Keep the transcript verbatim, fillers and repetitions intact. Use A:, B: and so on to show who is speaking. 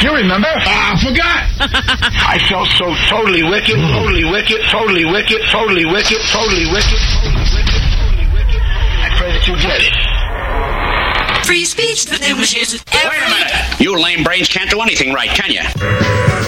A: You remember?
B: Ah, I forgot.
A: I felt so totally wicked, totally wicked, totally wicked, totally wicked, totally wicked, totally wicked, totally wicked. I pray that you get it.
C: Free speech that was used.
D: Wait a minute. You lame brains can't do anything right, can you?